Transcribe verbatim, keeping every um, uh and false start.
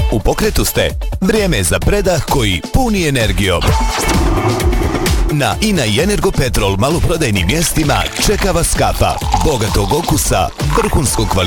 U pokretu ste. Vrijeme je za predah koji puni energijom. Na INA i Energopetrol maloprodajnim mjestima čeka vas kafa bogatog okusa, vrhunskog kvaliteta